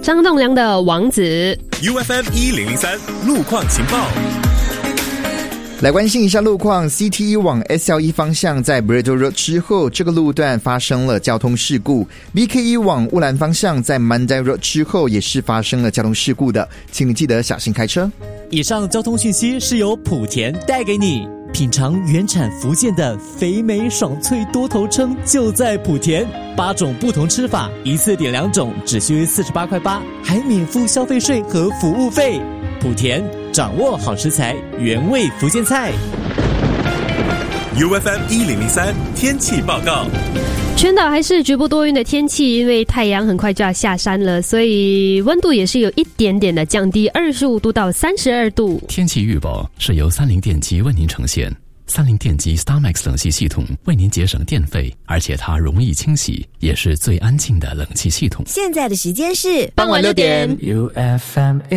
张栋梁的王子。 UFM 1003路况情报。 来关心一下路况 ，CTE 往 SL1 方向在 Braddell Road 之后，这个路段发生了交通事故。BK1 往乌兰方向在 Mandai Road 之后也是发生了交通事故的，请你记得小心开车。 以上交通讯息是由莆田带给你。品尝原产福建的肥美爽脆多头鲭就在莆田，8种不同吃法，一次点2种，只需48.8块，还免付消费税和服务费。莆田掌握好食材，原味福建菜。 UFM 1003天气报告。 全岛还是局部多云的天气，因为太阳很快就要下山了，所以温度也是有一点点的降低，25度到32度。 天气预报是由三菱电机为您呈现。三菱电机 StarMax 冷气系统为您节省电费，而且它容易清洗，也是最安静的冷气系统。 现在的时间是傍晚6点。 UFM